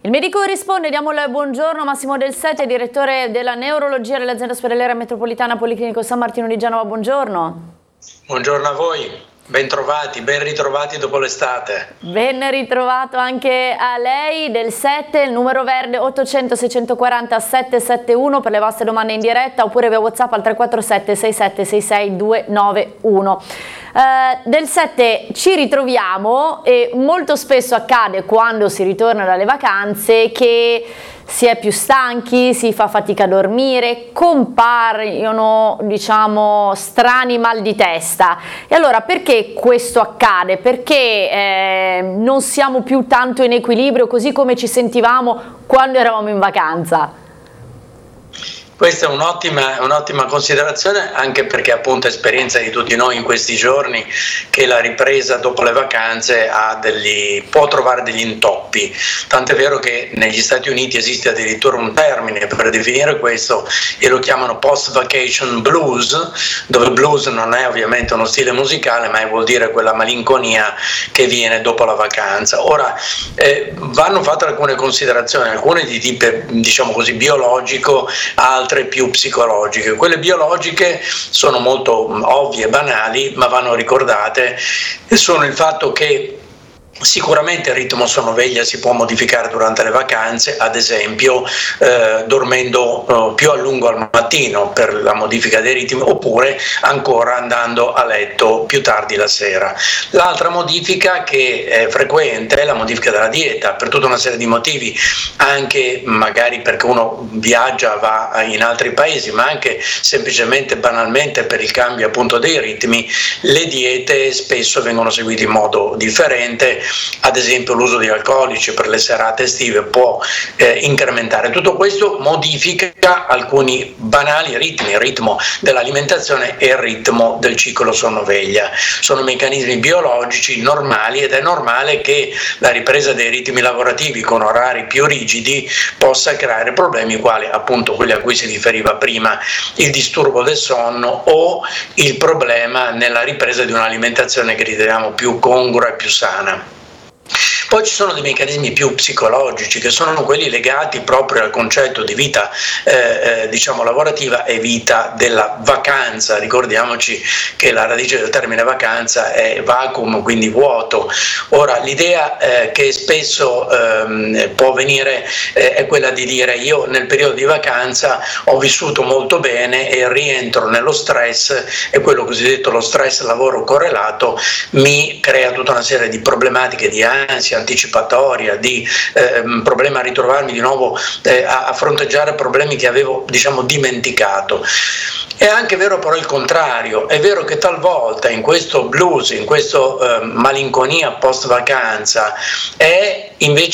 Il medico risponde, diamo il buongiorno a Massimo Del Sette, direttore della neurologia dell'azienda ospedaliera metropolitana Policlinico San Martino di Genova. Buongiorno. Buongiorno a voi, ben trovati, ben ritrovati dopo l'estate. Ben ritrovato anche a lei. Del Sette, il numero verde 800 640 771 per le vostre domande in diretta, oppure via WhatsApp al 347 67 66 291. Del Sette, ci ritroviamo e molto spesso accade quando si ritorna dalle vacanze che si è più stanchi, si fa fatica a dormire, compaiono, diciamo, strani mal di testa. E allora perché questo accade? Perché non siamo più tanto in equilibrio così come ci sentivamo quando eravamo in vacanza? Questa è un'ottima considerazione, anche perché appunto è esperienza di tutti noi in questi giorni che la ripresa dopo le vacanze può trovare degli intoppi, tant'è vero che negli Stati Uniti esiste addirittura un termine per definire questo e lo chiamano post-vacation blues, dove blues non è ovviamente uno stile musicale, ma vuol dire quella malinconia che viene dopo la vacanza. Ora vanno fatte alcune considerazioni, alcune di tipo, diciamo così, biologico, altre più psicologiche. Quelle biologiche sono molto ovvie e banali, ma vanno ricordate, e sono il fatto che sicuramente il ritmo sonno-veglia si può modificare durante le vacanze, ad esempio dormendo più a lungo al mattino per la modifica dei ritmi, oppure ancora andando a letto più tardi la sera. L'altra modifica che è frequente è la modifica della dieta, per tutta una serie di motivi, anche magari perché uno viaggia, va in altri paesi, ma anche semplicemente banalmente per il cambio appunto dei ritmi. Le diete spesso vengono seguite in modo differente. Ad esempio l'uso di alcolici per le serate estive può incrementare. Tutto questo modifica alcuni banali ritmi, il ritmo dell'alimentazione e il ritmo del ciclo sonno-veglia. Sono meccanismi biologici normali ed è normale che la ripresa dei ritmi lavorativi con orari più rigidi possa creare problemi quali appunto quelli a cui si riferiva prima, il disturbo del sonno o il problema nella ripresa di un'alimentazione che riteniamo più congrua e più sana. Poi ci sono dei meccanismi più psicologici che sono quelli legati proprio al concetto di vita diciamo lavorativa e vita della vacanza. Ricordiamoci che la radice del termine vacanza è vacuum, quindi vuoto. Ora l'idea che spesso può venire è quella di dire: io nel periodo di vacanza ho vissuto molto bene e rientro nello stress, e quello cosiddetto lo stress lavoro correlato mi crea tutta una serie di problematiche, di ansia anticipatoria, di problema a ritrovarmi di nuovo a fronteggiare problemi che avevo, diciamo, dimenticato. È anche vero però il contrario, è vero che talvolta in questo blues, in questo malinconia post vacanza, è invece